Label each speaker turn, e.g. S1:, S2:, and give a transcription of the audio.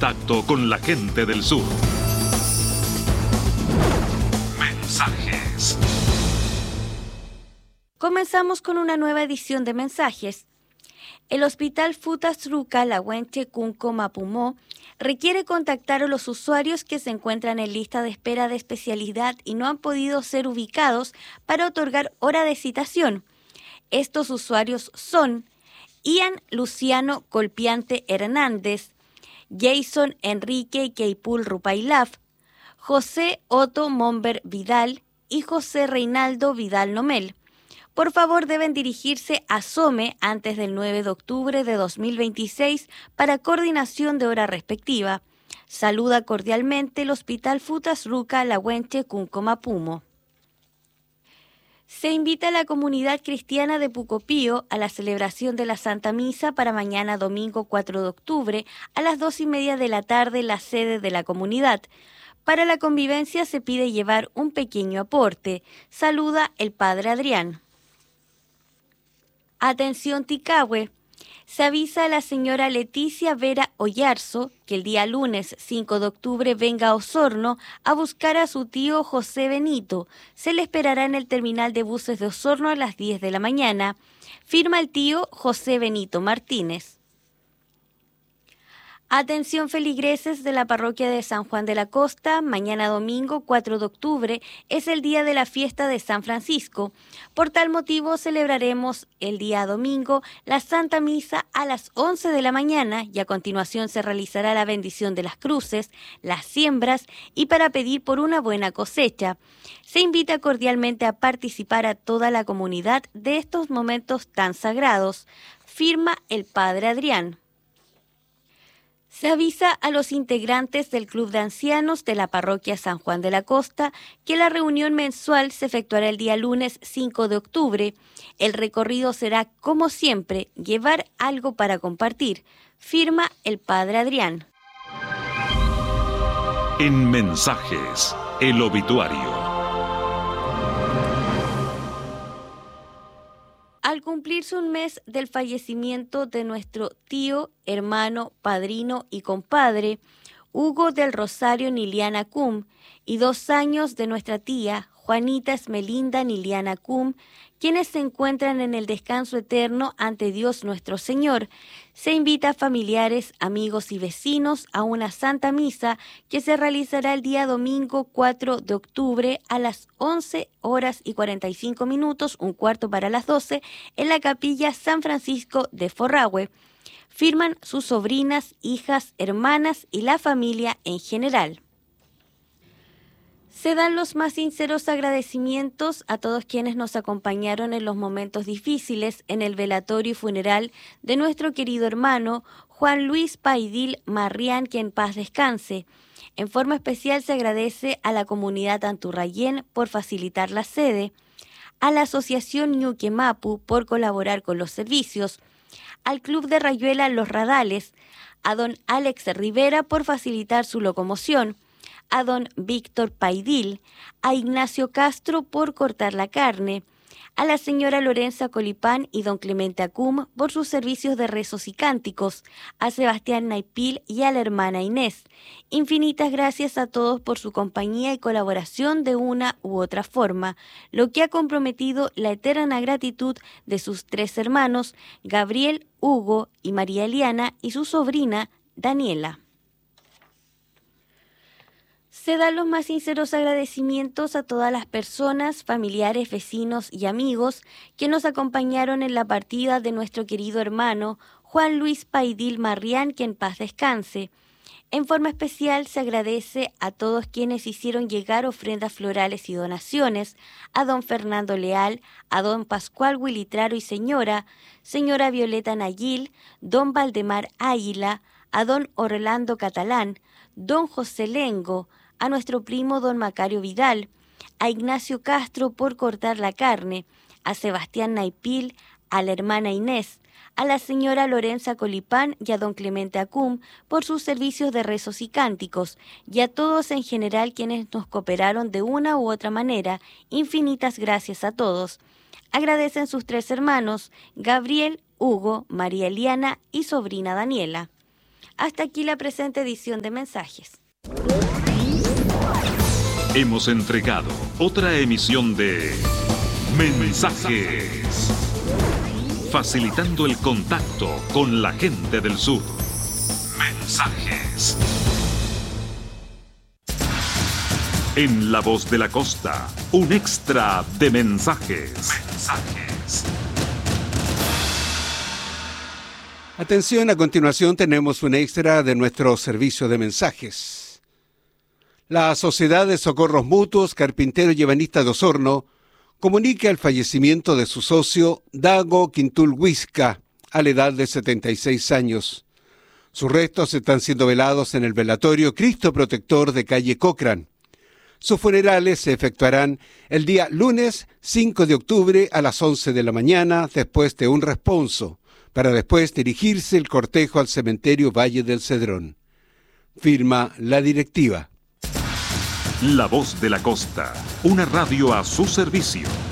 S1: contacto con la gente del sur. Mensajes.
S2: Comenzamos con una nueva edición de Mensajes. El Hospital Futasruca Lahuenche Cunco Mapumó requiere contactar a los usuarios que se encuentran en lista de espera de especialidad y no han podido ser ubicados para otorgar hora de citación. Estos usuarios son Ian Luciano Colpiante Hernández, Jason Enrique Keipul Rupailaf, José Otto Momber Vidal y José Reinaldo Vidal Nomel. Por favor, deben dirigirse a SOME antes del 9 de octubre de 2026 para coordinación de hora respectiva. Saluda cordialmente el Hospital Futasruca Lahuenche Cunco Mapumo. Se invita a la comunidad cristiana de Pucopío a la celebración de la Santa Misa para mañana domingo 4 de octubre a las 2:30 de la tarde en la sede de la comunidad. Para la convivencia se pide llevar un pequeño aporte. Saluda el Padre Adrián. Atención Ticahue. Se avisa a la señora Leticia Vera Oyarzo que el día lunes 5 de octubre venga a Osorno a buscar a su tío José Benito. Se le esperará en el terminal de buses de Osorno a las 10 de la mañana. Firma el tío José Benito Martínez. Atención feligreses de la parroquia de San Juan de la Costa, mañana domingo 4 de octubre es el día de la fiesta de San Francisco. Por tal motivo celebraremos el día domingo la Santa Misa a las 11 de la mañana y a continuación se realizará la bendición de las cruces, las siembras y para pedir por una buena cosecha. Se invita cordialmente a participar a toda la comunidad de estos momentos tan sagrados. Firma el Padre Adrián. Se avisa a los integrantes del Club de Ancianos de la Parroquia San Juan de la Costa que la reunión mensual se efectuará el día lunes 5 de octubre. El recorrido será, como siempre, llevar algo para compartir. Firma el Padre Adrián.
S1: En Mensajes, el obituario.
S2: Al cumplirse un mes del fallecimiento de nuestro tío, hermano, padrino y compadre, Hugo del Rosario Niliana Cum, y 2 años de nuestra tía, Juanita Esmelinda Niliana Cum, quienes se encuentran en el descanso eterno ante Dios nuestro Señor, se invita a familiares, amigos y vecinos a una Santa Misa que se realizará el día domingo 4 de octubre a las 11:45, 1:15 para las 12, en la capilla San Francisco de Forrahue. Firman sus sobrinas, hijas, hermanas y la familia en general. Se dan los más sinceros agradecimientos a todos quienes nos acompañaron en los momentos difíciles en el velatorio y funeral de nuestro querido hermano Juan Luis Paidil Marrián, que en paz descanse. En forma especial se agradece a la comunidad Anturrayén por facilitar la sede, a la Asociación Ñuque Mapu por colaborar con los servicios, al Club de Rayuela Los Radales, a don Alex Rivera por facilitar su locomoción, a don Víctor Paidil, a Ignacio Castro por cortar la carne, a la señora Lorenza Colipán y don Clemente Acum por sus servicios de rezos y cánticos, a Sebastián Naipil y a la hermana Inés. Infinitas gracias a todos por su compañía y colaboración de una u otra forma, lo que ha comprometido la eterna gratitud de sus 3 hermanos, Gabriel, Hugo y María Eliana, y su sobrina, Daniela. Se dan los más sinceros agradecimientos a todas las personas, familiares, vecinos y amigos que nos acompañaron en la partida de nuestro querido hermano Juan Luis Paidil Marrián, que en paz descanse. En forma especial se agradece a todos quienes hicieron llegar ofrendas florales y donaciones, a don Fernando Leal, a don Pascual Huilitraro y señora Violeta Nayil, don Valdemar Águila, a don Orlando Catalán, don José Lengo, a nuestro primo don Macario Vidal, a Ignacio Castro por cortar la carne, a Sebastián Naipil, a la hermana Inés, a la señora Lorenza Colipán y a don Clemente Acum por sus servicios de rezos y cánticos, y a todos en general quienes nos cooperaron de una u otra manera. Infinitas gracias a todos. Agradecen sus 3 hermanos, Gabriel, Hugo, María Eliana y sobrina Daniela. Hasta aquí la presente edición de Mensajes.
S1: Hemos entregado otra emisión de Mensajes, facilitando el contacto con la gente del sur. Mensajes. En La Voz de la Costa, un extra de Mensajes. Mensajes.
S3: Atención, a continuación tenemos un extra de nuestro servicio de mensajes. La Sociedad de Socorros Mutuos Carpintero y Ebanista de Osorno comunica el fallecimiento de su socio Dago Quintul Huisca a la edad de 76 años. Sus restos están siendo velados en el velatorio Cristo Protector de calle Cochrane. Sus funerales se efectuarán el día lunes 5 de octubre a las 11 de la mañana, después de un responso, para después dirigirse el cortejo al cementerio Valle del Cedrón. Firma la directiva.
S1: La Voz de la Costa, una radio a su servicio.